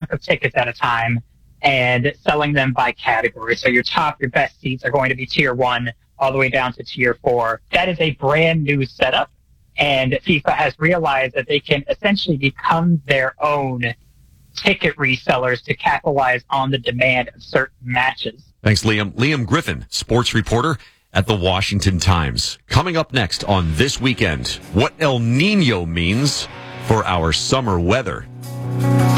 chunk of tickets at a time and selling them by category. So your best seats are going to be tier 1 all the way down to tier 4. That is a brand new setup, and FIFA has realized that they can essentially become their own ticket resellers to capitalize on the demand of certain matches. Thanks, Liam. Liam Griffin, sports reporter at the Washington Times. Coming up next on This Weekend, what El Nino means for our summer weather.